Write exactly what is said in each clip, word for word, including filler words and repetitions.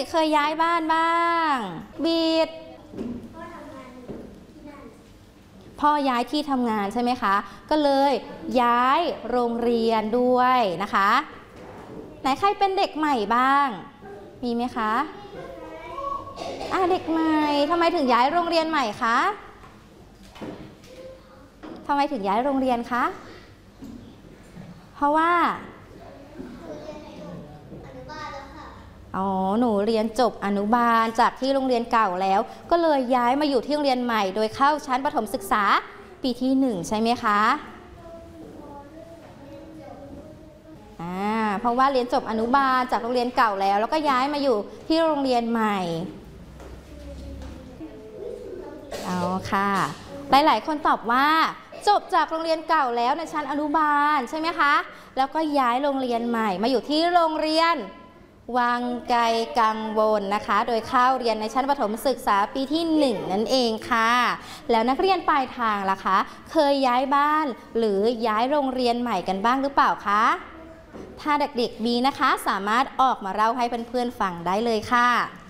เคยย้ายบ้านบ้างบีดพ่อย้ายที่ทำงานใช่ไหมคะก็เลยย้ายโรงเรียนด้วยนะคะไหนใครเป็นเด็กใหม่บ้างมีไหมคะอ่ะเด็กใหม่ทำไมถึงย้ายโรงเรียนใหม่คะทำไมถึงย้ายโรงเรียนคะเพราะว่าอ๋อหนูเรียนจบอนุบาลจากที่โรงเรียนเก่าแล้วก็เลยย้ายมาอยู่ที่โรงเรียนใหม่โดยเข้าชั้นประถมศึกษาปีที่หนึ่งใช่ไหมคะอ่าเพราะว่าเรียนจบอนุบาลจากโรงเรียนเก่าแล้วแล้วก็ย้ายมาอยู่ที่โรงเรียนใหม่เอาค่ะหลายๆคนตอบว่าจบจากโรงเรียนเก่าแล้วในชั้นอนุบาลใช่ไหมคะแล้วก็ย้ายโรงเรียนใหม่มาอยู่ที่โรงเรียนวังไกลกังวลนะคะโดยเข้าเรียนในชั้นประถมศึกษาปีที่หนึ่งนั่นเองค่ะแล้วนักเรียนปลายทางล่ะคะเคยย้ายบ้านหรือย้ายโรงเรียนใหม่กันบ้างหรือเปล่าคะถ้าเด็กๆมีนะคะสามารถออกมาเล่าให้เพื่อนๆฟังได้เลยค่ะ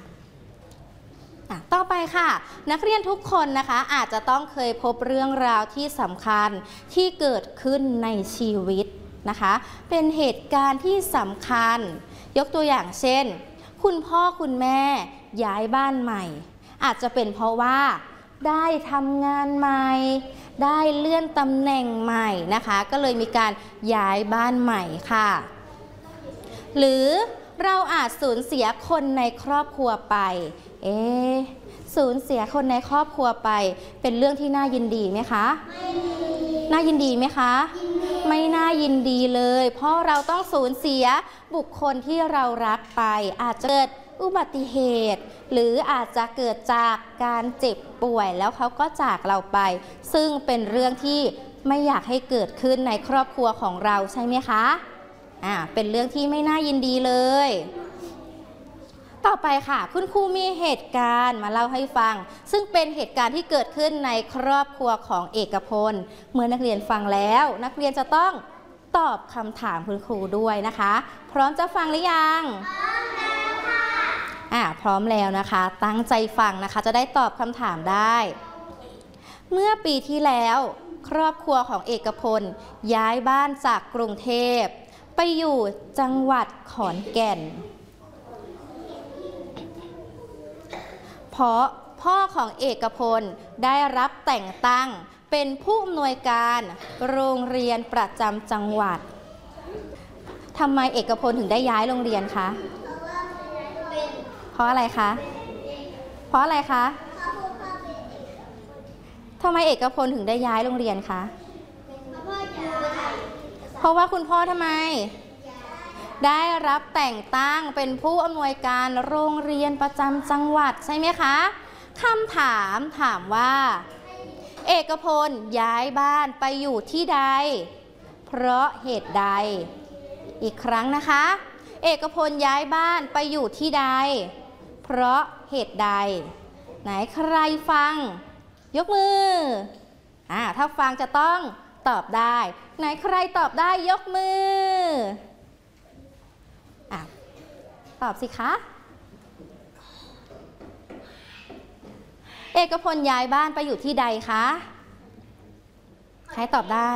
ต่อไปค่ะนักเรียนทุกคนนะคะอาจจะต้องเคยพบเรื่องราวที่สำคัญที่เกิดขึ้นในชีวิตนะคะเป็นเหตุการณ์ที่สำคัญยกตัวอย่างเช่นคุณพ่อคุณแม่ย้ายบ้านใหม่อาจจะเป็นเพราะว่าได้ทำงานใหม่ได้เลื่อนตำแหน่งใหม่นะคะก็เลยมีการย้ายบ้านใหม่ค่ะหรือเราอาจสูญเสียคนในครอบครัวไปเอ๊ะสูญเสียคนในครอบครัวไปเป็นเรื่องที่น่ายินดีไหมคะไม่น่ายินดีไหมคะไม่น่ายินดีเลยเพราะเราต้องสูญเสียบุคคลที่เรารักไปอาจจะเกิดอุบัติเหตุหรืออาจจะเกิดจากการเจ็บป่วยแล้วเขาก็จากเราไปซึ่งเป็นเรื่องที่ไม่อยากให้เกิดขึ้นในครอบครัวของเราใช่ไหมคะอ่าเป็นเรื่องที่ไม่น่ายินดีเลยต่อไปค่ะคุณครูมีเหตุการณ์มาเล่าให้ฟังซึ่งเป็นเหตุการณ์ที่เกิดขึ้นในครอบครัวของเอกพลเมื่อนักเรียนฟังแล้วนักเรียนจะต้องตอบคำถามคุณครูด้วยนะคะพร้อมจะฟังหรือยังพร้อมแล้วค่ะอ่าพร้อมแล้วนะคะตั้งใจฟังนะคะจะได้ตอบคำถามได้เมื่อปีที่แล้วครอบครัวของเอกพลย้ายบ้านจากกรุงเทพไปอยู่จังหวัดขอนแก่นเพราะพ่อของเอกพลได้รับแต่งตั้งเป็นผู้อำนวยการโรงเรียนประจำจังหวัดทำไมเอกพลถึงได้ย้ายโรงเรียนคะเพราะอะไรคะเพราะอะไรคะทำไมเอกพลถึงได้ย้ายโรงเรียนคะเพราะว่าคุณพ่อทำไมได้รับแต่งตั้งเป็นผู้อำนวยการโรงเรียนประจำจังหวัดใช่ไหมคะคำถามถามว่าเอกพลย้ายบ้านไปอยู่ที่ใดเพราะเหตุใดอีกครั้งนะคะเอกพลย้ายบ้านไปอยู่ที่ใดเพราะเหตุใดไหนใครฟังยกมืออ่าถ้าฟังจะต้องตอบได้ไหนใครตอบได้ยกมืออ่ะตอบสิคะเอกพลย้ายบ้านไปอยู่ที่ใดคะใครตอบได้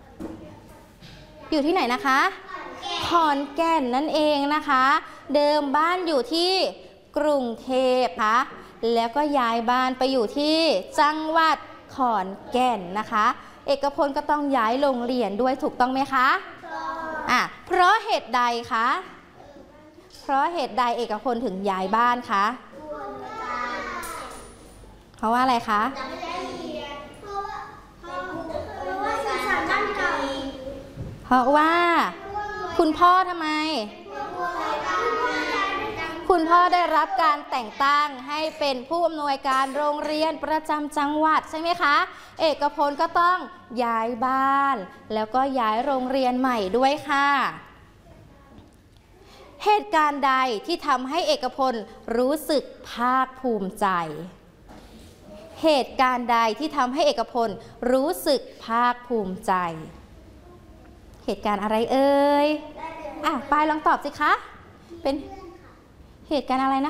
อยู่ที่ไหนนะคะขอนแก่นนั่นเองนะคะเดิมบ้านอยู่ที่กรุงเทพค่ะแล้วก็ย้ายบ้านไปอยู่ที่จังหวัดขอนแก่นนะคะเอกพลก็ต้องย้ายโรงเรียนด้วยถูกต้องไหมคะอ่ะเพราะเหตุใดคะเพราะเหตุใดเอกพลถึงย้ายบ้านคะเพราะว่าอะไรคะเพราะว่าคุณพ่อทำไมคุณพ่อได้รับการแต่งตั้งให้เป็นผู้อำนวยการโรงเรียนประจำจังหวัดใช่ไหมคะเอกพลก็ต้องย้ายบ้านแล้วก็ย้ายโรงเรียนใหม่ด้วยค่ะเหตุการณ์ใดที่ทำให้เอกพลรู้สึกภาคภูมิใจเหตุการณ์ใดที่ทำให้เอกพลรู้สึกภาคภูมิใจเหตุการณ์อะไรเอ่ยอ่ะปายลองตอบสิคะเป็นเหตุการณ์อะไรนะคะ